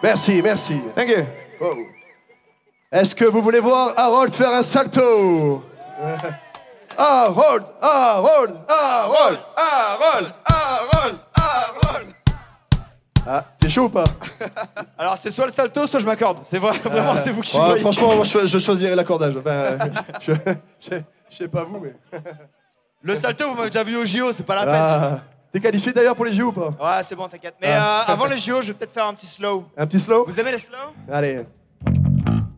Merci, merci. Thank you. Oh. Est-ce que vous voulez voir Harold faire un salto? Harold, Harold, Harold, Harold, Harold, Harold. Ah, t'es chaud ou pas? Alors c'est soit le salto, soit je m'accorde. C'est vraiment c'est vous qui voyez. Franchement, moi, je choisirais l'accordage. Ben, je sais pas vous, mais... Le salto, vous m'avez déjà vu au JO, c'est pas la peine. Ah, t'es qualifié d'ailleurs pour les JO ou pas? Ouais, c'est bon, t'inquiète. Mais avant les JO, je vais peut-être faire un petit slow. Un petit slow? Vous aimez les slow? Allez.